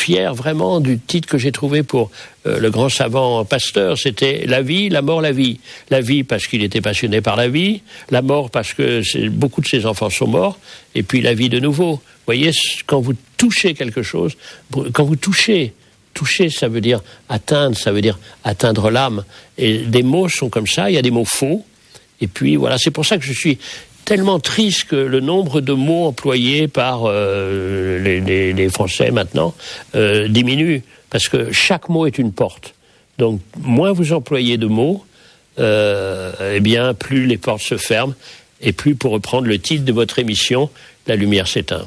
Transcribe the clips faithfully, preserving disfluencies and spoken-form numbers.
fier vraiment du titre que j'ai trouvé pour euh, le grand savant Pasteur. C'était la vie, la mort, la vie. La vie parce qu'il était passionné par la vie, la mort parce que c'est, beaucoup de ses enfants sont morts, et puis la vie de nouveau. Vous voyez, quand vous touchez quelque chose, quand vous touchez, toucher, ça veut dire atteindre, ça veut dire atteindre l'âme. Et des mots sont comme ça, il y a des mots faux. Et puis voilà, c'est pour ça que je suis tellement triste que le nombre de mots employés par euh, les, les, les Français maintenant euh, diminue, parce que chaque mot est une porte. Donc moins vous employez de mots, euh, eh bien plus les portes se ferment, et plus, pour reprendre le titre de votre émission, la lumière s'éteint.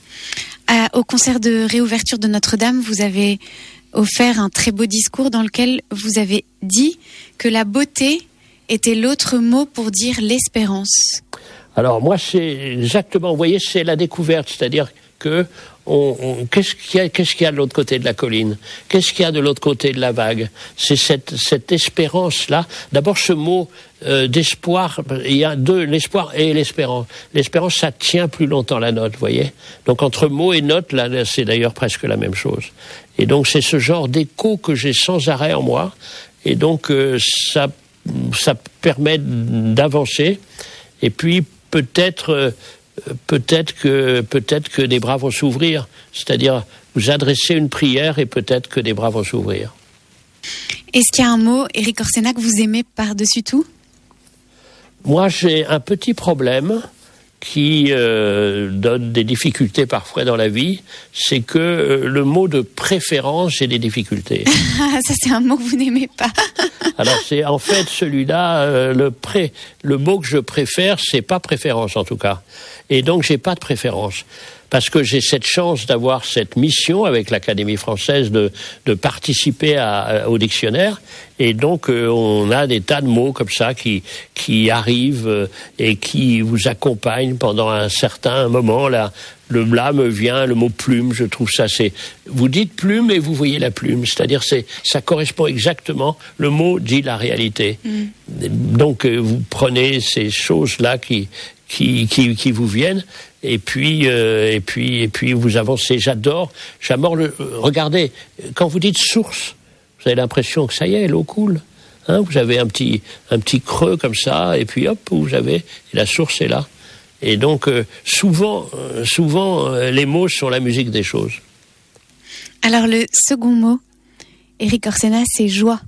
À, au concert de réouverture de Notre-Dame, vous avez offert un très beau discours dans lequel vous avez dit que la beauté était l'autre mot pour dire l'espérance. Alors moi, c'est exactement, vous voyez, c'est la découverte, c'est-à-dire que on, on, qu'est-ce qu'il y a, qu'est-ce qu'il y a de l'autre côté de la colline, qu'est-ce qu'il y a de l'autre côté de la vague. C'est cette, cette espérance-là. D'abord, ce mot euh, d'espoir, il y a deux, l'espoir et l'espérance. L'espérance, ça tient plus longtemps la note, vous voyez. Donc entre mot et note, là, c'est d'ailleurs presque la même chose. Et donc c'est ce genre d'écho que j'ai sans arrêt en moi, et donc euh, ça, ça permet d'avancer. Et puis peut-être, euh, peut-être que, peut-être que des bras vont s'ouvrir. C'est-à-dire, vous adressez une prière et peut-être que des bras vont s'ouvrir. Est-ce qu'il y a un mot, Éric Orsena, que vous aimez par-dessus tout ? Moi, j'ai un petit problème qui euh, donne des difficultés parfois dans la vie, c'est que euh, le mot de préférence, j'ai des difficultés. Ça, c'est un mot que vous n'aimez pas. Alors, c'est en fait celui-là, euh, le pré, le mot que je préfère, c'est pas préférence en tout cas. Et donc, j'ai pas de préférence. Parce que j'ai cette chance d'avoir cette mission avec l'Académie française de, de participer à, à, au dictionnaire. Et donc, euh, on a des tas de mots comme ça qui, qui arrivent euh, et qui vous accompagnent pendant un certain moment. Là, le là me vient le mot plume, je trouve ça, c'est... Vous dites plume et vous voyez la plume. C'est-à-dire, c'est, ça correspond exactement, le mot dit la réalité. Mm. Donc, euh, vous prenez ces choses-là qui... Qui, qui, qui vous viennent, et puis, euh, et puis, et puis vous avancez. J'adore, j'adore le. Regardez, quand vous dites source, vous avez l'impression que ça y est, l'eau coule. Hein, vous avez un petit, un petit creux comme ça, et puis hop, vous avez, et la source est là. Et donc, euh, souvent, euh, souvent, euh, les mots sont la musique des choses. Alors, le second mot, Éric Orsena, c'est joie.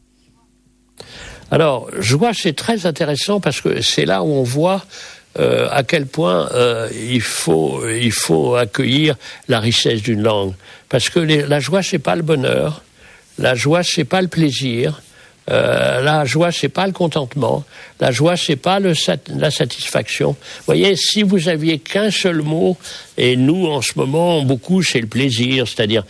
Alors, joie, c'est très intéressant parce que c'est là où on voit Euh, à quel point euh, il faut il faut accueillir la richesse d'une langue, parce que les, la joie c'est pas le bonheur, la joie c'est pas le plaisir, euh, la joie c'est pas le contentement, la joie c'est pas le sat- la satisfaction. Vous voyez, si vous aviez qu'un seul mot, et nous en ce moment beaucoup c'est le plaisir, c'est-à-dire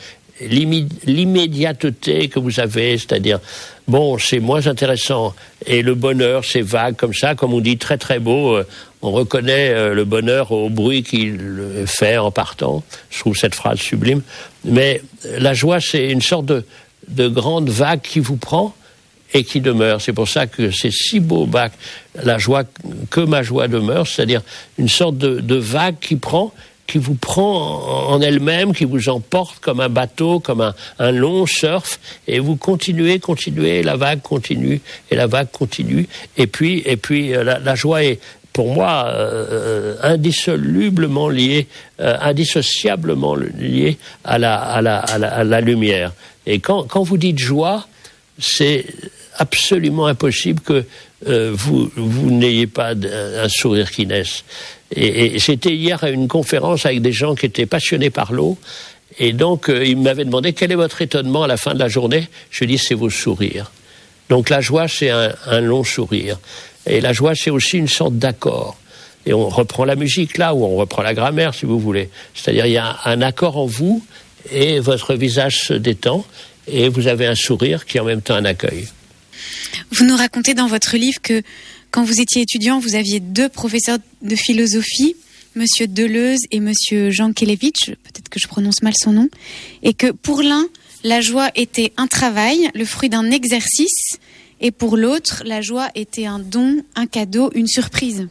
l'immédiateté que vous avez, c'est-à-dire, bon, c'est moins intéressant. Et le bonheur, c'est vague comme ça, comme on dit, très très beau. Euh, on reconnaît euh, le bonheur au bruit qu'il fait en partant. Je trouve cette phrase sublime. Mais la joie, c'est une sorte de, de grande vague qui vous prend et qui demeure. C'est pour ça que c'est si beau, bah, la joie, que ma joie demeure, c'est-à-dire une sorte de, de vague qui prend, qui vous prend en elle-même, qui vous emporte comme un bateau, comme un, un long surf, et vous continuez, continuez, et la vague continue, et la vague continue, et puis, et puis la, la joie est, pour moi, euh, indissolublement liée, euh, indissociablement liée à la, à la, à la, à la lumière. Et quand, quand vous dites joie, c'est absolument impossible que euh, vous, vous n'ayez pas un, un sourire qui naisse. Et, et c'était hier à une conférence avec des gens qui étaient passionnés par l'eau. Et donc, euh, ils m'avaient demandé quel est votre étonnement à la fin de la journée. Je dis, c'est vos sourires. Donc la joie, c'est un, un long sourire. Et la joie, c'est aussi une sorte d'accord. Et on reprend la musique là, ou on reprend la grammaire, si vous voulez. C'est-à-dire, il y a un accord en vous, et votre visage se détend, et vous avez un sourire qui est en même temps un accueil. Vous nous racontez dans votre livre que quand vous étiez étudiant, vous aviez deux professeurs de philosophie, Monsieur Deleuze et Monsieur Jankélévitch, peut-être que je prononce mal son nom, et que pour l'un, la joie était un travail, le fruit d'un exercice, et pour l'autre, la joie était un don, un cadeau, une surprise.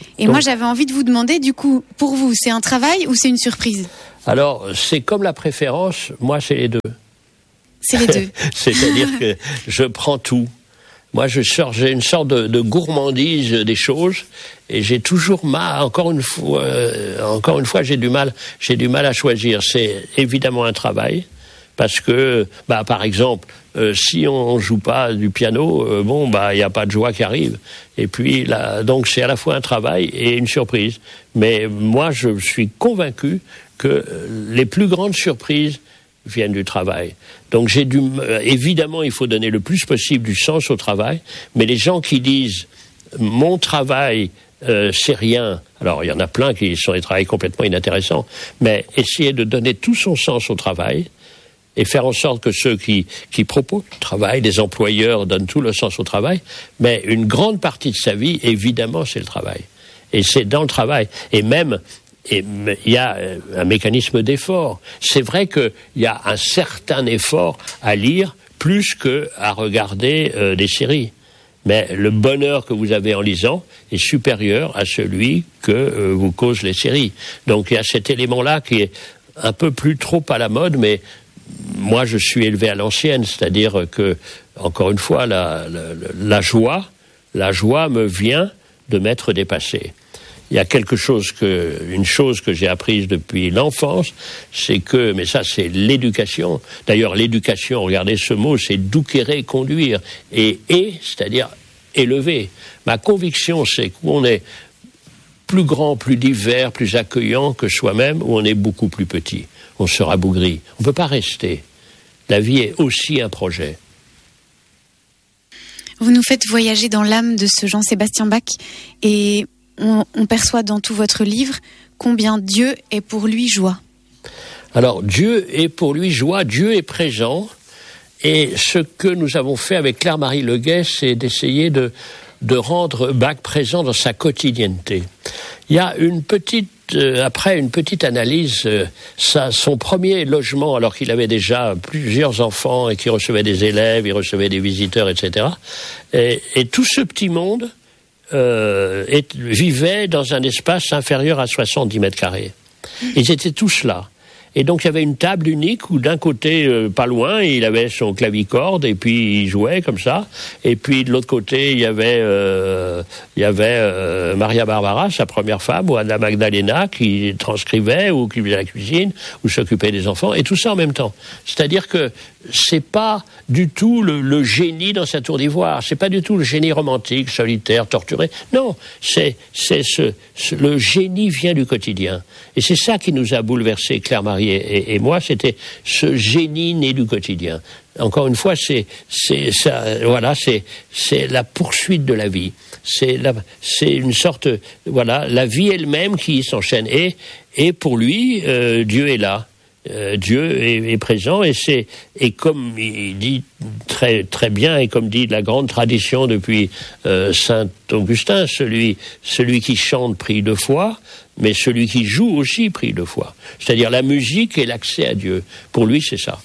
Et donc, moi, j'avais envie de vous demander, du coup, pour vous, c'est un travail ou c'est une surprise ? Alors, c'est comme la préférence, moi, c'est les deux. C'est les deux. C'est-à-dire que je prends tout. Moi, je sors, j'ai une sorte de, de gourmandise des choses, et j'ai toujours mal. Encore une fois, euh, encore une fois, j'ai du mal, j'ai du mal à choisir. C'est évidemment un travail, parce que, bah, par exemple, euh, si on joue pas du piano, euh, bon, bah, il y a pas de joie qui arrive. Et puis là, donc, c'est à la fois un travail et une surprise. Mais moi, je suis convaincu que les plus grandes surprises viennent du travail. Donc j'ai dû, évidemment, il faut donner le plus possible du sens au travail, mais les gens qui disent mon travail euh, c'est rien, alors il y en a plein qui sont des travails complètement inintéressants, mais essayer de donner tout son sens au travail et faire en sorte que ceux qui, qui proposent le travail, les employeurs, donnent tout le sens au travail, mais une grande partie de sa vie, évidemment, c'est le travail. Et c'est dans le travail. Et même, et il y a un mécanisme d'effort. C'est vrai qu'il y a un certain effort à lire plus qu'à regarder euh, des séries. Mais le bonheur que vous avez en lisant est supérieur à celui que euh, vous causent les séries. Donc il y a cet élément-là qui est un peu plus trop à la mode, mais moi je suis élevé à l'ancienne, c'est-à-dire que, encore une fois, la, la, la joie, la joie me vient de m'être dépassé. Il y a quelque chose que, une chose que j'ai apprise depuis l'enfance, c'est que, mais ça c'est l'éducation. D'ailleurs, l'éducation, regardez ce mot, c'est douquérer, conduire. Et, et, c'est-à-dire élever. Ma conviction, c'est qu'on est plus grand, plus divers, plus accueillant que soi-même, ou on est beaucoup plus petit. On se rabougrit. On ne peut pas rester. La vie est aussi un projet. Vous nous faites voyager dans l'âme de ce Jean-Sébastien Bach, et On, on perçoit dans tout votre livre combien Dieu est pour lui joie. Alors, Dieu est pour lui joie, Dieu est présent, et ce que nous avons fait avec Claire-Marie Leguet, c'est d'essayer de, de rendre Bach présent dans sa quotidienneté. Il y a une petite, euh, après une petite analyse, euh, ça, son premier logement, alors qu'il avait déjà plusieurs enfants et qu'il recevait des élèves, il recevait des visiteurs, et cetera, et, et tout ce petit monde Euh, et, vivaient dans un espace inférieur à soixante-dix mètres carrés. Ils étaient tous là. Et donc il y avait une table unique où d'un côté, euh, pas loin, il avait son clavicorde et puis il jouait comme ça. Et puis de l'autre côté, il y avait, euh, il y avait euh, Maria Barbara, sa première femme, ou Anna Magdalena qui transcrivait ou qui faisait la cuisine ou s'occupait des enfants, et tout ça en même temps. C'est-à-dire que c'est pas du tout le, le génie dans sa tour d'ivoire, c'est pas du tout le génie romantique, solitaire, torturé. Non, c'est, c'est ce, ce, le génie vient du quotidien. Et c'est ça qui nous a bouleversés, Claire-Marie et, et, et moi, c'était ce génie né du quotidien. Encore une fois, c'est, c'est ça, voilà, c'est, c'est la poursuite de la vie. C'est la, c'est une sorte, voilà, la vie elle-même qui s'enchaîne. Et, et pour lui, euh, Dieu est là. Euh, Dieu est, est présent, et c'est, et comme il dit très très bien, et comme dit la grande tradition depuis euh, Saint Augustin, celui celui qui chante prie deux fois, mais celui qui joue aussi prie deux fois. C'est-à-dire la musique et l'accès à Dieu. Pour lui, c'est ça.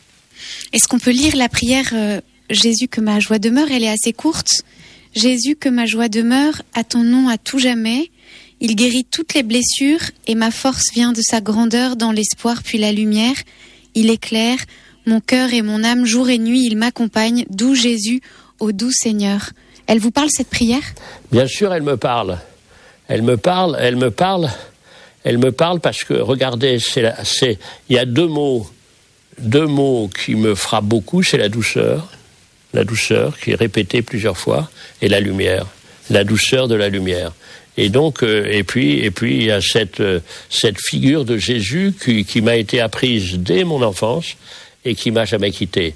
Est-ce qu'on peut lire la prière euh, Jésus que ma joie demeure? Elle est assez courte. Jésus que ma joie demeure, à ton nom à tout jamais. Il guérit toutes les blessures et ma force vient de sa grandeur dans l'espoir puis la lumière. Il éclaire mon cœur et mon âme jour et nuit, il m'accompagne, doux Jésus, ô doux Seigneur. Elle vous parle cette prière? Bien sûr, elle me parle. Elle me parle, elle me parle, elle me parle parce que, regardez, c'est, la, c'est, il y a deux mots, deux mots qui me frappent beaucoup, c'est la douceur, la douceur qui est répétée plusieurs fois, et la lumière, la douceur de la lumière. Et donc, euh, et puis, et puis, il y a cette euh, cette figure de Jésus qui, qui m'a été apprise dès mon enfance et qui m'a jamais quitté.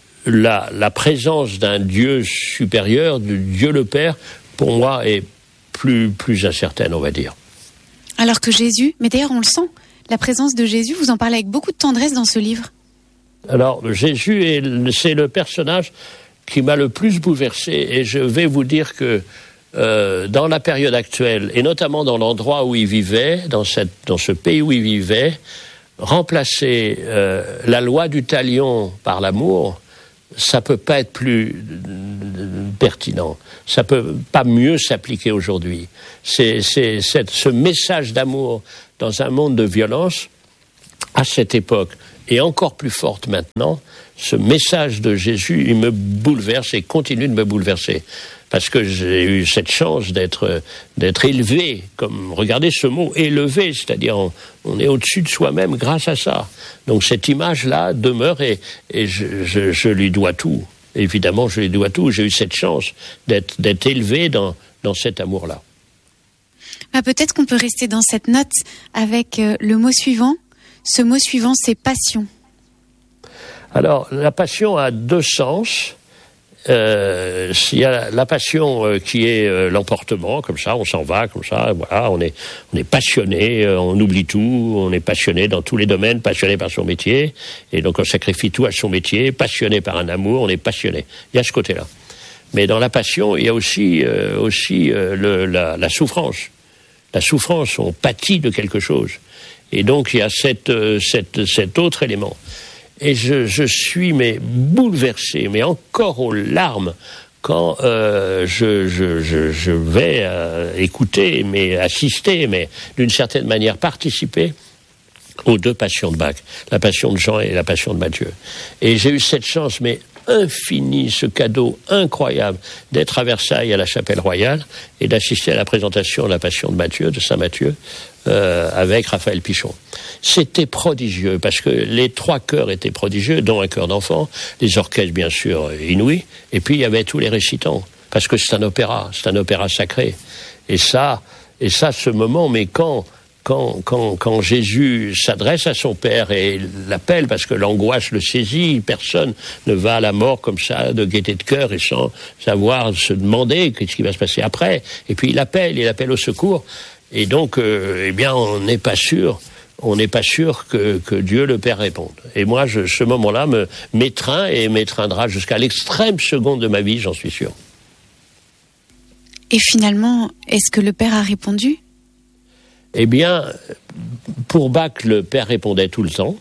La la présence d'un Dieu supérieur, du Dieu le Père, pour moi, est plus plus incertaine, on va dire. Alors que Jésus, mais d'ailleurs on le sent, la présence de Jésus, vous en parlez avec beaucoup de tendresse dans ce livre. Alors Jésus est c'est le personnage qui m'a le plus bouleversé, et je vais vous dire que Euh, dans la période actuelle, et notamment dans l'endroit où il vivait, dans, cette, dans ce pays où il vivait, remplacer euh, la loi du talion par l'amour, ça peut pas être plus pertinent. Ça peut pas mieux s'appliquer aujourd'hui. C'est, c'est, c'est ce message d'amour dans un monde de violence, à cette époque, et encore plus forte maintenant, ce message de Jésus, il me bouleverse et continue de me bouleverser. Parce que j'ai eu cette chance d'être, d'être élevé, comme, regardez ce mot, élevé, c'est-à-dire on, on est au-dessus de soi-même grâce à ça. Donc cette image-là demeure et, et je, je, je lui dois tout. Évidemment, je lui dois tout. J'ai eu cette chance d'être, d'être élevé dans, dans cet amour-là. Bah, peut-être qu'on peut rester dans cette note avec euh, le mot suivant. Ce mot suivant, c'est passion. Alors, la passion a deux sens. Euh, il y a la passion euh, qui est euh, l'emportement, comme ça, on s'en va, comme ça, voilà, on est, on est passionné, euh, on oublie tout, on est passionné dans tous les domaines, passionné par son métier, et donc on sacrifie tout à son métier, passionné par un amour, on est passionné. Il y a ce côté-là. Mais dans la passion, il y a aussi, euh, aussi euh, le, la, la souffrance. La souffrance, on pâtit de quelque chose. Et donc il y a cette, euh, cette, cet autre élément. Et je, je suis mais bouleversé, mais encore aux larmes, quand euh, je, je, je, je vais euh, écouter, mais assister, mais d'une certaine manière participer aux deux passions de Bach, la passion de Jean et la passion de Matthieu. Et j'ai eu cette chance, mais infinie, ce cadeau incroyable d'être à Versailles à la Chapelle Royale et d'assister à la présentation de la passion de Matthieu, de Saint Matthieu, euh, avec Raphaël Pichon. C'était prodigieux, parce que les trois chœurs étaient prodigieux, dont un chœur d'enfant, les orchestres bien sûr inouïs, et puis il y avait tous les récitants, parce que c'est un opéra, c'est un opéra sacré. Et ça, et ça, ce moment, mais quand Quand, quand, quand Jésus s'adresse à son Père et l'appelle, parce que l'angoisse le saisit, personne ne va à la mort comme ça, de gaieté de cœur, et sans savoir se demander qu'est-ce qui va se passer après. Et puis il appelle, il appelle au secours. Et donc, euh, eh bien, on n'est pas sûr, on n'est pas sûr que, que Dieu le Père réponde. Et moi, je, ce moment-là me m'étreint et m'étreindra jusqu'à l'extrême seconde de ma vie, j'en suis sûr. Et finalement, est-ce que le Père a répondu ? Eh bien, pour Bach, le Père répondait tout le temps.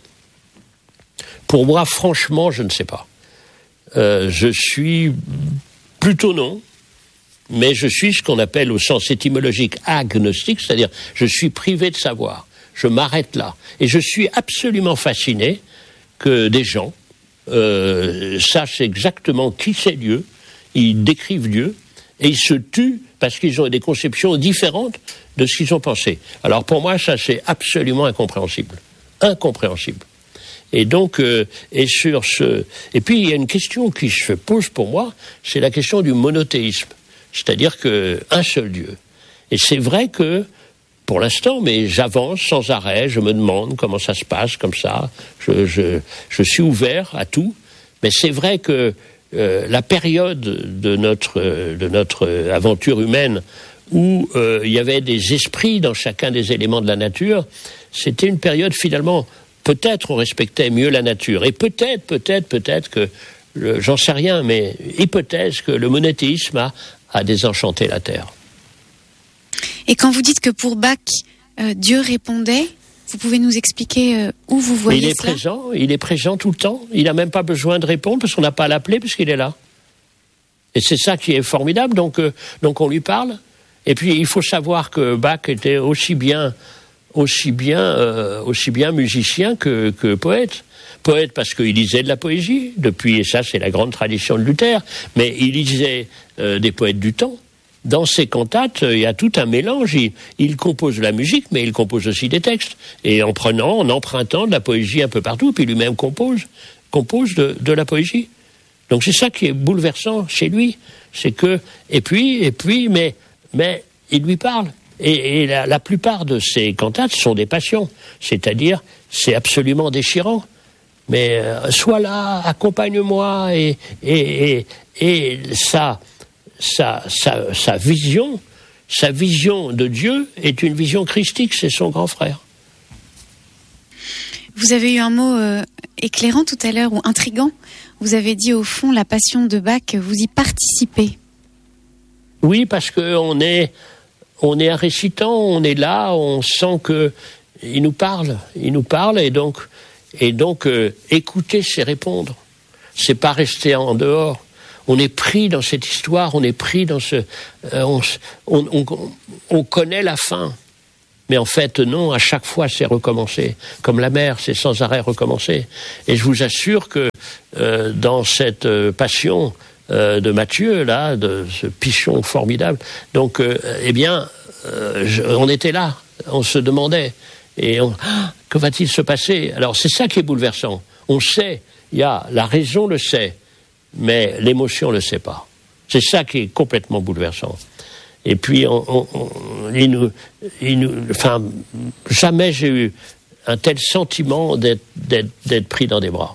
Pour moi, franchement, je ne sais pas. Euh, je suis plutôt non, mais je suis ce qu'on appelle au sens étymologique agnostique, c'est-à-dire je suis privé de savoir. Je m'arrête là. Et je suis absolument fasciné que des gens euh, sachent exactement qui c'est Dieu, ils décrivent Dieu, et ils se tuent parce qu'ils ont des conceptions différentes de ce qu'ils ont pensé. Alors pour moi, ça c'est absolument incompréhensible. Incompréhensible. Et donc, euh, et sur ce... Et puis il y a une question qui se pose pour moi, c'est la question du monothéisme. C'est-à-dire qu'un seul Dieu. Et c'est vrai que, pour l'instant, mais j'avance sans arrêt, je me demande comment ça se passe, comme ça, je, je, je suis ouvert à tout, mais c'est vrai que Euh, la période de notre, euh, de notre aventure humaine où euh, il y avait des esprits dans chacun des éléments de la nature, c'était une période finalement, peut-être on respectait mieux la nature, et peut-être, peut-être, peut-être que, le, j'en sais rien, mais hypothèse que le monothéisme a, a désenchanté la terre. Et quand vous dites que pour Bach, euh, Dieu répondait, vous pouvez nous expliquer euh, où vous voyez il est cela ? présent, il est présent tout le temps. Il n'a même pas besoin de répondre parce qu'on n'a pas à l'appeler puisqu'il est là. Et c'est ça qui est formidable. Donc, euh, donc on lui parle. Et puis il faut savoir que Bach était aussi bien, aussi bien, euh, aussi bien musicien que, que poète. Poète parce qu'il lisait de la poésie depuis, et ça c'est la grande tradition de Luther. Mais il lisait euh, des poètes du temps. Dans ses cantates, il y a tout un mélange. Il, il compose la musique, mais il compose aussi des textes. Et en prenant, en empruntant de la poésie un peu partout, puis lui-même compose, compose de, de la poésie. Donc c'est ça qui est bouleversant chez lui. C'est que, et puis, et puis, mais, mais il lui parle. Et, et la, la plupart de ses cantates sont des passions. C'est-à-dire, c'est absolument déchirant. Mais euh, sois là, accompagne-moi, et, et, et, et ça... Sa, sa, sa vision, sa vision de Dieu est une vision christique, c'est son grand frère. Vous avez eu un mot euh, éclairant tout à l'heure, ou intriguant. Vous avez dit au fond, la passion de Bach, vous y participez. Oui, parce qu'on est, on est un récitant, on est là, on sent qu'il nous parle, il nous parle, et donc, et donc euh, écouter, c'est répondre. c'est pas rester en dehors. On est pris dans cette histoire, on est pris dans ce... Euh, on, on, on, on connaît la fin. Mais en fait, non, à chaque fois, c'est recommencer. Comme la mer, c'est sans arrêt recommencer. Et je vous assure que euh, dans cette euh, passion euh, de Matthieu, là, de ce pichon formidable, donc, euh, eh bien, euh, je, on était là, on se demandait. Et on, ah, que va-t-il se passer? Alors, c'est ça qui est bouleversant. On sait, il y a, la raison le sait, mais l'émotion ne le sait pas. C'est ça qui est complètement bouleversant. Et puis, on, on, on, il nous, il nous, enfin, jamais j'ai eu un tel sentiment d'être, d'être, d'être pris dans des bras.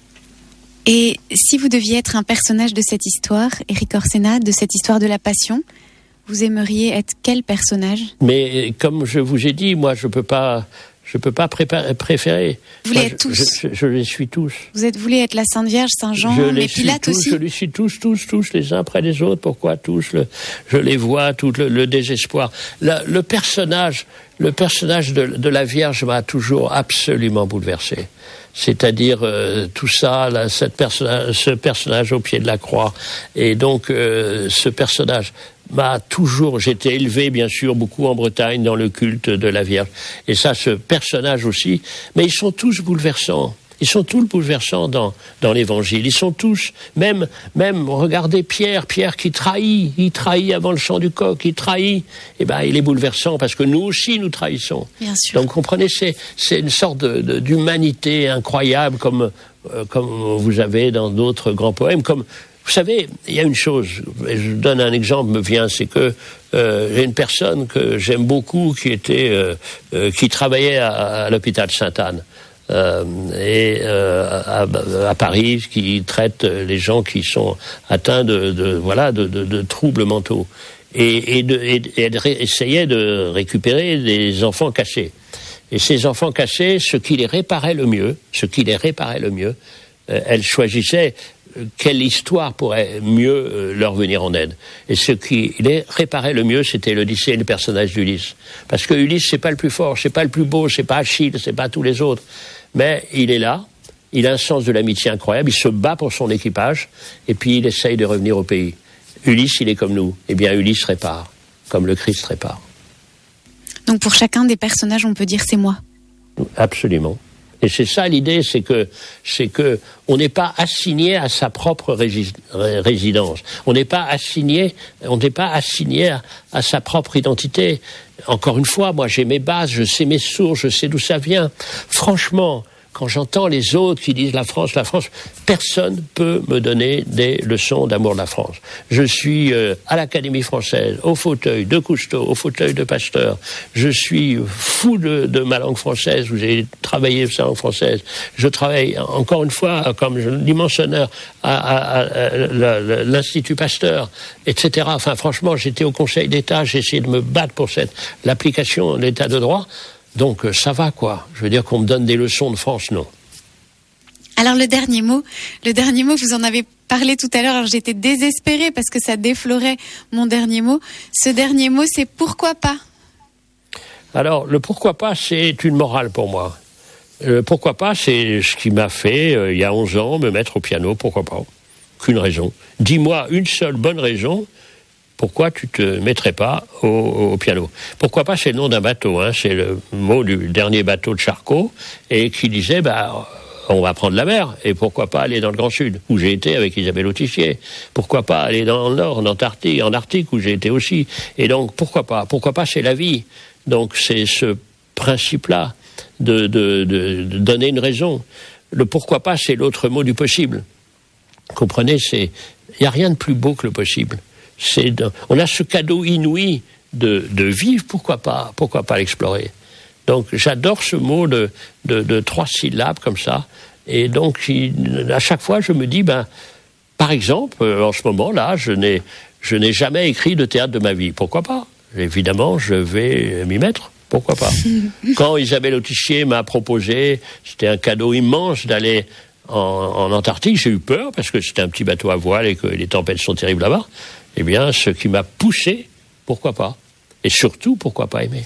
Et si vous deviez être un personnage de cette histoire, Éric Orsena, de cette histoire de la passion, vous aimeriez être quel personnage? Mais comme je vous ai dit, moi, je peux pas... Je ne peux pas préparer, préférer. Vous voulez Moi, être tous. Je, je, je les suis tous. Vous êtes, voulez être la Sainte Vierge, Saint Jean, je mais Pilate tous, aussi. Je les suis tous, tous, tous, les uns après les autres. Pourquoi tous le, je les vois, tout le, le désespoir. La, le personnage, le personnage de, de la Vierge m'a toujours absolument bouleversé. C'est-à-dire euh, tout ça, là, cette personnage, ce personnage au pied de la croix. Et donc, euh, ce personnage m'a toujours... J'étais élevé, bien sûr, beaucoup en Bretagne, dans le culte de la Vierge. Et ça, ce personnage aussi. Mais ils sont tous bouleversants. Ils sont tous bouleversants dans, dans l'Évangile. Ils sont tous... Même, même, regardez Pierre, Pierre qui trahit. Il trahit avant le chant du coq. Il trahit. Eh ben, il est bouleversant parce que nous aussi, nous trahissons. Bien sûr. Donc, comprenez, c'est, c'est une sorte de, de, d'humanité incroyable comme, euh, comme vous avez dans d'autres grands poèmes, comme... Vous savez, il y a une chose, je donne un exemple, me vient, c'est que euh, j'ai une personne que j'aime beaucoup qui était, euh, euh, qui travaillait à, à l'hôpital Sainte-Anne euh, et euh, à, à Paris, qui traite les gens qui sont atteints de, de voilà, de, de, de troubles mentaux et, et, de, et, et elle essayait de récupérer des enfants cachés. Et ces enfants cachés, ce qui les réparait le mieux, ce qui les réparait le mieux, euh, elle choisissait quelle histoire pourrait mieux leur venir en aide. Et ce qui les réparait le mieux, c'était l'Odyssée et le personnage d'Ulysse. Parce que Ulysse, c'est pas le plus fort, c'est pas le plus beau, c'est pas Achille, c'est pas tous les autres. Mais il est là, il a un sens de l'amitié incroyable, il se bat pour son équipage, et puis il essaye de revenir au pays. Ulysse, il est comme nous. Eh bien, Ulysse répare, comme le Christ répare. Donc pour chacun des personnages, on peut dire c'est moi. Absolument. Et c'est ça l'idée, c'est que c'est que on n'est pas assigné à sa propre rési- résidence. On n'est pas assigné, on n'est pas assigné à, à sa propre identité. Encore une fois, moi j'ai mes bases, je sais mes sources, je sais d'où ça vient. Franchement, quand j'entends les autres qui disent la France, la France, personne peut me donner des leçons d'amour de la France. Je suis euh, à l'Académie française, au fauteuil de Cousteau, au fauteuil de Pasteur. Je suis fou de, de ma langue française, où j'ai travaillé sur la langue française. Je travaille, encore une fois, comme dimensionneur à, à, à, à l'Institut Pasteur, et cetera. Enfin, franchement, j'étais au Conseil d'État, j'ai essayé de me battre pour cette, l'application de l'État de droit. Donc ça va, quoi. Je veux dire qu'on me donne des leçons de France, non. Alors le dernier mot, le dernier mot, vous en avez parlé tout à l'heure, alors j'étais désespérée parce que ça déflorait mon dernier mot. Ce dernier mot, c'est pourquoi pas? Alors le pourquoi pas, c'est une morale pour moi. Le pourquoi pas, c'est ce qui m'a fait, euh, il y a onze ans, me mettre au piano, pourquoi pas? Qu'une raison. Dis-moi une seule bonne raison. Pourquoi tu te mettrais pas au, au piano? Pourquoi pas, c'est le nom d'un bateau, hein, c'est le mot du dernier bateau de Charcot, et qui disait, bah, on va prendre la mer, et pourquoi pas aller dans le Grand Sud, où j'ai été avec Isabelle Autissier. Pourquoi pas aller dans le Nord, en Antarctique, en Arctique, où j'ai été aussi. Et donc, pourquoi pas? Pourquoi pas, c'est la vie. Donc, c'est ce principe-là de, de, de, de donner une raison. Le pourquoi pas, c'est l'autre mot du possible. Comprenez, c'est, il n'y a rien de plus beau que le possible. C'est de, on a ce cadeau inouï de, de vivre, pourquoi pas, pourquoi pas l'explorer. Donc j'adore ce mot de, de, de trois syllabes comme ça. Et donc il, à chaque fois je me dis, ben, par exemple, en ce moment-là, je n'ai, je n'ai jamais écrit de théâtre de ma vie. Pourquoi pas? Évidemment, je vais m'y mettre. Pourquoi pas? Quand Isabelle Autissier m'a proposé, c'était un cadeau immense d'aller en, en Antarctique, j'ai eu peur parce que c'était un petit bateau à voile et que les tempêtes sont terribles là-bas. Eh bien, ce qui m'a poussé, pourquoi pas? Et surtout, pourquoi pas aimer?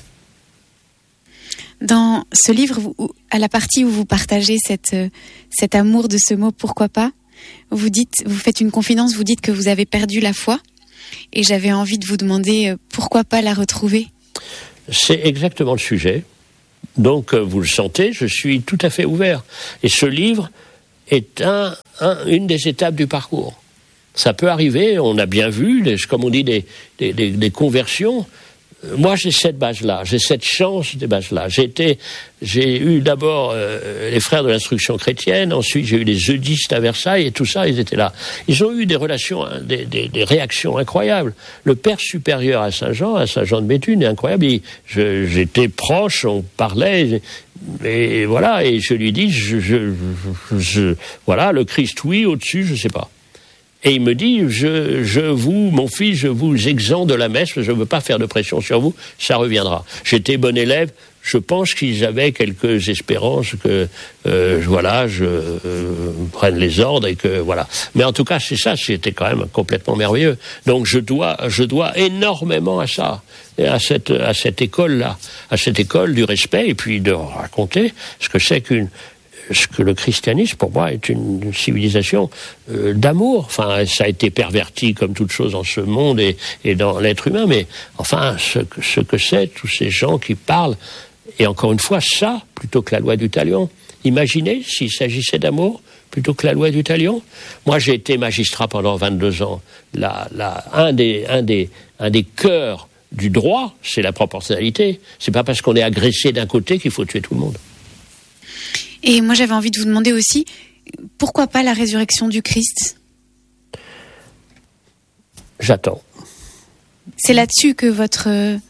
Dans ce livre, vous, à la partie où vous partagez cette, cet amour de ce mot « pourquoi pas », vous dites, vous faites une confidence, vous dites que vous avez perdu la foi. Et j'avais envie de vous demander euh, pourquoi pas la retrouver. C'est exactement le sujet. Donc, euh, vous le sentez, je suis tout à fait ouvert. Et ce livre est un, un, une des étapes du parcours. Ça peut arriver, on a bien vu, des, comme on dit, des, des, des, des conversions. Moi, j'ai cette base-là, j'ai cette chance des bases-là. J'ai été, j'ai eu d'abord euh, les frères de l'instruction chrétienne, ensuite j'ai eu les eudistes à Versailles, et tout ça, ils étaient là. Ils ont eu des relations, hein, des, des, des réactions incroyables. Le père supérieur à Saint-Jean, à Saint-Jean de Béthune, est incroyable. Il, je, j'étais proche, on parlait, et voilà, et je lui dis, je, je, je, je, voilà, le Christ, oui, au-dessus, je sais pas. Et il me dit, je, je vous, mon fils, je vous exempte de la messe, je ne veux pas faire de pression sur vous, ça reviendra. J'étais bon élève, je pense qu'ils avaient quelques espérances que, euh, voilà, je euh, prenne les ordres et que, voilà. Mais en tout cas, c'est ça, c'était quand même complètement merveilleux. Donc je dois, je dois énormément à ça, et à cette, à cette école-là, à cette école du respect, et puis de raconter ce que c'est qu'une, ce que le christianisme, pour moi, est une civilisation euh, d'amour. Enfin, ça a été perverti comme toute chose en ce monde et, et dans l'être humain, mais enfin, ce, ce que c'est, tous ces gens qui parlent, et encore une fois, ça, plutôt que la loi du talion. Imaginez s'il s'agissait d'amour plutôt que la loi du talion. Moi, j'ai été magistrat pendant vingt-deux ans. La, la, un des, un des, un des cœurs du droit, c'est la proportionnalité. C'est pas parce qu'on est agressé d'un côté qu'il faut tuer tout le monde. Et moi, j'avais envie de vous demander aussi, pourquoi pas la résurrection du Christ ? J'attends. C'est là-dessus que votre,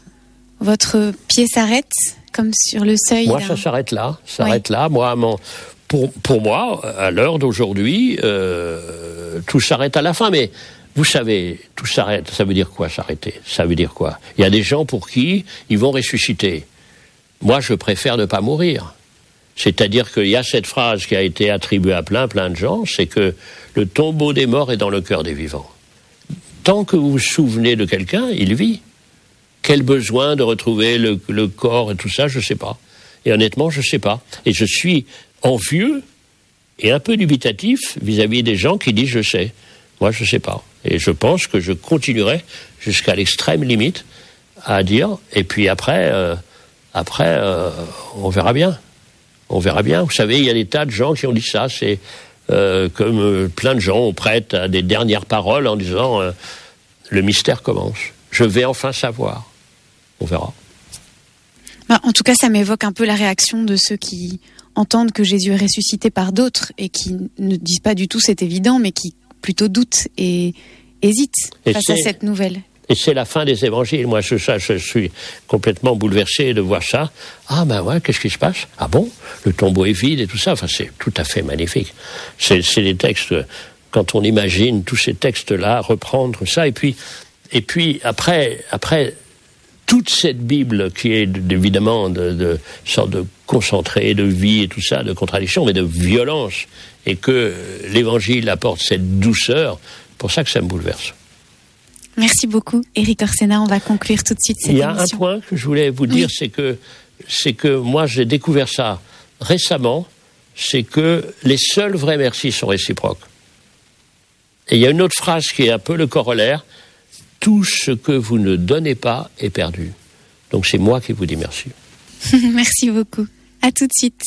votre pied s'arrête, comme sur le seuil Moi, d'un... ça s'arrête là. Ça s'arrête oui. là. Moi, mon, pour, pour moi, à l'heure d'aujourd'hui, euh, tout s'arrête à la fin. Mais vous savez, tout s'arrête. Ça veut dire quoi, s'arrêter ? Ça veut dire quoi ? Il y a des gens pour qui ils vont ressusciter. Moi, je préfère ne pas mourir. C'est-à-dire qu'il y a cette phrase qui a été attribuée à plein, plein de gens, c'est que le tombeau des morts est dans le cœur des vivants. Tant que vous vous souvenez de quelqu'un, il vit. Quel besoin de retrouver le, le corps et tout ça, je ne sais pas. Et honnêtement, je ne sais pas. Et je suis envieux et un peu dubitatif vis-à-vis des gens qui disent « je sais ». Moi, je ne sais pas. Et je pense que je continuerai jusqu'à l'extrême limite à dire, et puis après, euh, après euh, on verra bien. On verra bien. Vous savez, il y a des tas de gens qui ont dit ça. C'est euh, comme euh, plein de gens ont prêté à des dernières paroles en disant euh, « le mystère commence. Je vais enfin savoir. » On verra. Bah, en tout cas, ça m'évoque un peu la réaction de ceux qui entendent que Jésus est ressuscité par d'autres et qui ne disent pas du tout c'est évident, mais qui plutôt doutent et hésitent et face à cette nouvelle. Et c'est la fin des évangiles. Moi, je, ça, je suis complètement bouleversé de voir ça. Ah ben ouais, qu'est-ce qui se passe ? Ah bon ? Le tombeau est vide et tout ça. Enfin, c'est tout à fait magnifique. C'est, c'est des textes, quand on imagine tous ces textes-là, reprendre ça. Et puis, et puis après, après toute cette Bible qui est évidemment de, de sorte de concentré de vie et tout ça, de contradiction, mais de violence, et que l'Évangile apporte cette douceur, pour ça que ça me bouleverse. Merci beaucoup, Éric Orsena. On va conclure tout de suite cette émission. Il y a émission. Un point que je voulais vous dire, oui. c'est que c'est que moi j'ai découvert ça récemment, c'est que les seuls vrais merci sont réciproques. Et il y a une autre phrase qui est un peu le corollaire. Tout ce que vous ne donnez pas est perdu. Donc c'est moi qui vous dis merci. Merci beaucoup. À tout de suite.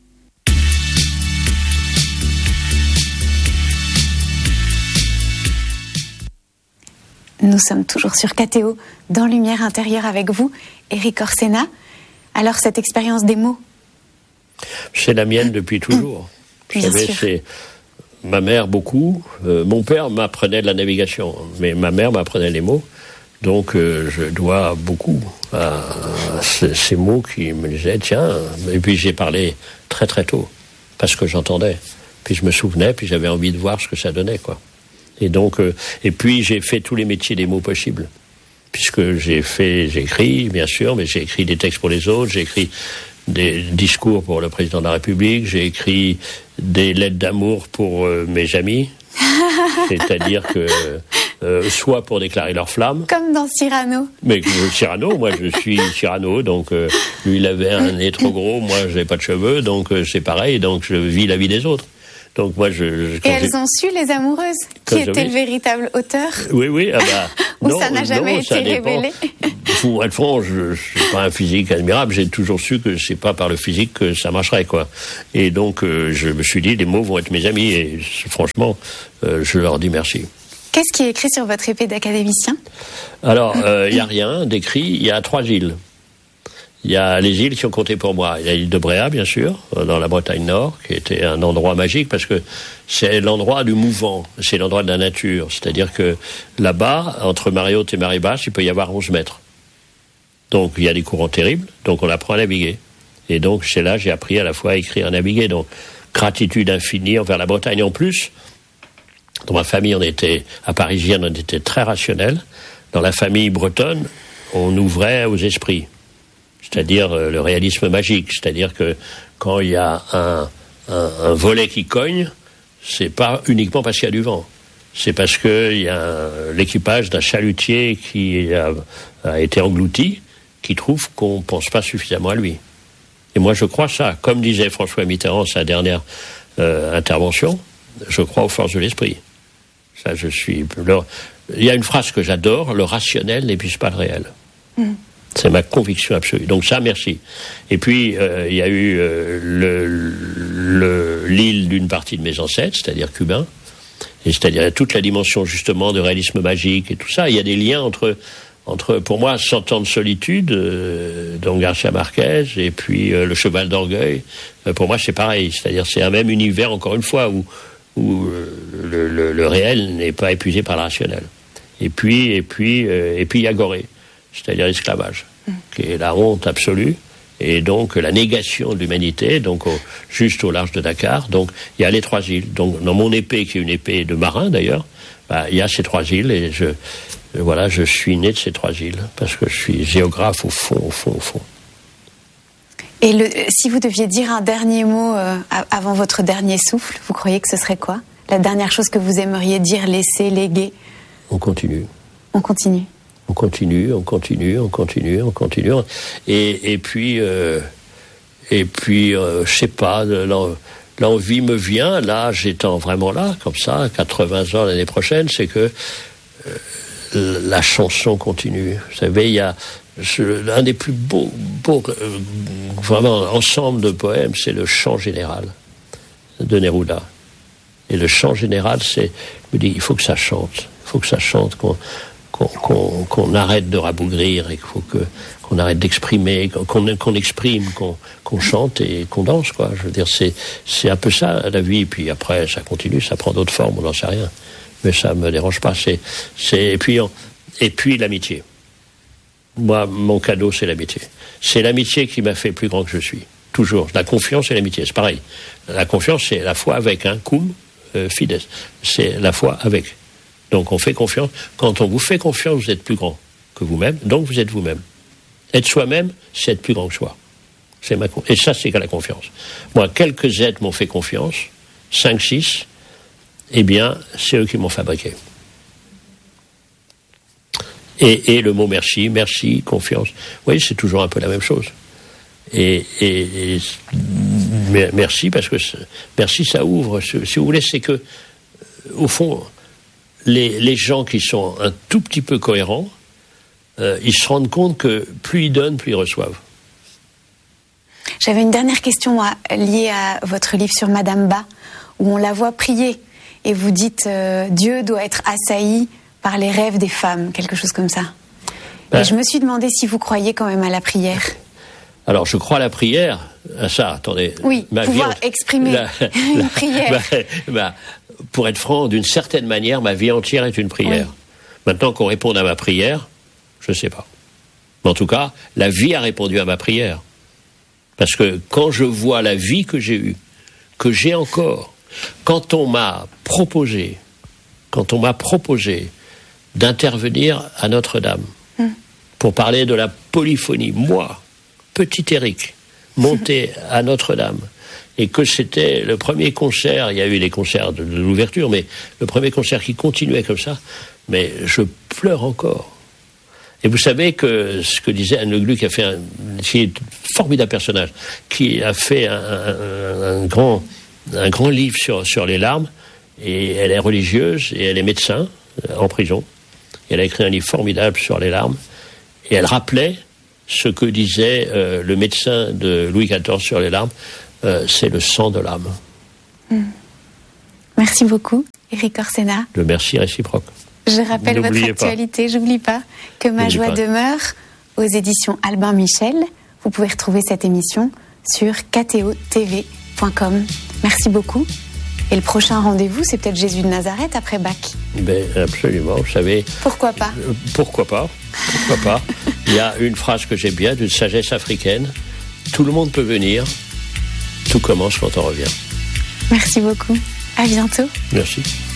Nous sommes toujours sur K T O, dans Lumière intérieure avec vous, Éric Orsena. Alors, cette expérience des mots ? C'est la mienne depuis toujours. Vous Bien savez, sûr. c'est ma mère beaucoup. Euh, mon père m'apprenait de la navigation, mais ma mère m'apprenait les mots. Donc, euh, je dois beaucoup à ces, ces mots qui me disaient, tiens... Et puis, j'ai parlé très, très tôt, parce que j'entendais. Puis, je me souvenais, puis j'avais envie de voir ce que ça donnait, quoi. Et donc, euh, et puis j'ai fait tous les métiers des mots possibles, puisque j'ai fait, j'ai écrit, bien sûr, mais j'ai écrit des textes pour les autres, j'ai écrit des discours pour le président de la République, j'ai écrit des lettres d'amour pour euh, mes amis, c'est-à-dire que euh, soit pour déclarer leur flamme. Comme dans Cyrano. Mais euh, Cyrano, moi je suis Cyrano, donc euh, lui il avait un nez trop gros, moi j'ai pas de cheveux, donc euh, c'est pareil, donc je vis la vie des autres. Donc moi, je. Et elles ont su, les amoureuses, qui était le véritable auteur. Oui, oui. Ah bah, Ou non, ça n'a jamais non, été ça révélé. Pour être franc, je ne suis pas un physique admirable. J'ai toujours su que c'est pas par le physique que ça marcherait, quoi. Et donc, euh, je me suis dit, les mots vont être mes amis. Et franchement, euh, je leur dis merci. Qu'est-ce qui est écrit sur votre épée d'académicien? Alors, il euh, n'y a rien d'écrit. Il y a trois îles. Il y a les îles qui ont compté pour moi. Il y a l'île de Bréa, bien sûr, dans la Bretagne Nord, qui était un endroit magique parce que c'est l'endroit du mouvant, c'est l'endroit de la nature. C'est-à-dire que là-bas, entre marée haute et marée basse, il peut y avoir onze mètres. Donc il y a des courants terribles, donc on apprend à naviguer. Et donc c'est là que j'ai appris à la fois à écrire et à naviguer. Donc gratitude infinie envers la Bretagne. En plus, dans ma famille, on était, à Parisienne, on était très rationnel. Dans la famille bretonne, on ouvrait aux esprits. C'est-à-dire euh, le réalisme magique, c'est-à-dire que quand il y a un, un, un volet qui cogne, c'est pas uniquement parce qu'il y a du vent, c'est parce qu'il y a un, l'équipage d'un chalutier qui a, a été englouti, qui trouve qu'on ne pense pas suffisamment à lui. Et moi je crois ça, comme disait François Mitterrand sa dernière euh, intervention, je crois aux forces de l'esprit. Ça, je suis. Le, il y a une phrase que j'adore, le rationnel n'épuise pas le réel. Mmh. C'est ma conviction absolue. Donc ça, merci. Et puis, euh, il y a eu euh, le, le, l'île d'une partie de mes ancêtres, c'est-à-dire cubains, et c'est-à-dire toute la dimension, justement, de réalisme magique et tout ça. Il y a des liens entre, entre pour moi, Cent ans de solitude, euh, dont Garcia Marquez, et puis euh, Le cheval d'orgueil. Euh, pour moi, c'est pareil. C'est-à-dire, c'est un même univers, encore une fois, où, où euh, le, le, le réel n'est pas épuisé par le rationnel. Et puis, et puis, euh, et puis, il y a Gorée. C'est-à-dire l'esclavage, mmh. qui est la honte absolue, et donc la négation de l'humanité, donc au, juste au large de Dakar. Donc il y a les trois îles. Donc dans mon épée, qui est une épée de marin d'ailleurs, bah, il y a ces trois îles, et je, voilà, je suis né de ces trois îles, parce que je suis géographe au fond, au fond, au fond. Et le, si vous deviez dire un dernier mot euh, avant votre dernier souffle, vous croyez que ce serait quoi? La dernière chose que vous aimeriez dire, laisser, léguer? On continue. On continue. On continue, on continue, on continue, on continue. Et, et puis, euh, et puis, euh, je sais pas, l'envie me vient, l'âge étant vraiment là, comme ça, quatre-vingts ans l'année prochaine, c'est que euh, la chanson continue. Vous savez, il y a je, un des plus beaux, beaux euh, vraiment, ensemble de poèmes, c'est le chant général de Neruda. Et le chant général, c'est, je me dis, il faut que ça chante, il faut que ça chante, qu'on Qu'on, qu'on, qu'on arrête de rabougrir et qu'il faut que, qu'on arrête d'exprimer, qu'on, qu'on exprime, qu'on, qu'on chante et qu'on danse, quoi. Je veux dire, c'est, c'est un peu ça, la vie. Puis après, ça continue, ça prend d'autres formes, on n'en sait rien. Mais ça me dérange pas. C'est, c'est, et puis, on, et puis l'amitié. Moi, mon cadeau, c'est l'amitié. C'est l'amitié qui m'a fait plus grand que je suis. Toujours. La confiance et l'amitié, c'est pareil. La confiance, c'est la foi avec, hein, cum euh, fides. C'est la foi avec. Donc on fait confiance. Quand on vous fait confiance, vous êtes plus grand que vous-même, donc vous êtes vous-même. Être soi-même, c'est être plus grand que soi. C'est ma con... Et ça, c'est que la confiance. Moi, quelques êtres m'ont fait confiance, cinq, six, eh bien, c'est eux qui m'ont fabriqué. Et, et le mot merci, merci, confiance, vous voyez, c'est toujours un peu la même chose. Et, et, et merci, parce que merci, ça ouvre. Si vous voulez, c'est que, au fond, Les, les gens qui sont un tout petit peu cohérents, euh, ils se rendent compte que plus ils donnent, plus ils reçoivent. J'avais une dernière question moi, liée à votre livre sur Madame Ba, où on la voit prier, et vous dites euh, Dieu doit être assailli par les rêves des femmes, quelque chose comme ça. Ben, et je me suis demandé si vous croyez quand même à la prière. Alors, je crois à la prière, à ça, attendez. Oui, ma pouvoir vie, exprimer la, une la, prière. Bah, bah, pour être franc, d'une certaine manière, ma vie entière est une prière. Oui. Maintenant qu'on réponde à ma prière, je ne sais pas. Mais en tout cas, la vie a répondu à ma prière. Parce que quand je vois la vie que j'ai eue, que j'ai encore, quand on m'a proposé, quand on m'a proposé d'intervenir à Notre-Dame, mmh. pour parler de la polyphonie, moi, petit Éric, monté à Notre-Dame, et que c'était le premier concert, il y a eu les concerts de, de l'ouverture, mais le premier concert qui continuait comme ça, mais je pleure encore. Et vous savez que ce que disait Anne Le Glu, qui a fait un, qui est un formidable personnage, qui a fait un, un, un grand un grand livre sur, sur les larmes, et elle est religieuse, et elle est médecin, euh, en prison. Et elle a écrit un livre formidable sur les larmes, et elle rappelait ce que disait euh, le médecin de Louis quatorze sur les larmes, euh, c'est le sang de l'âme. Mmh. Merci beaucoup, Éric Orsena. Le merci réciproque. Je rappelle votre actualité, j'oublie pas, que Ma joie pas. demeure aux éditions Albin Michel. Vous pouvez retrouver cette émission sur k t o t v point com. Merci beaucoup. Et le prochain rendez-vous, c'est peut-être Jésus de Nazareth après Pâques. Ben, absolument, vous savez. Pourquoi pas euh, Pourquoi pas Pourquoi pas Il y a une phrase que j'aime bien, d'une sagesse africaine. Tout le monde peut venir, tout commence quand on revient. Merci beaucoup. À bientôt. Merci.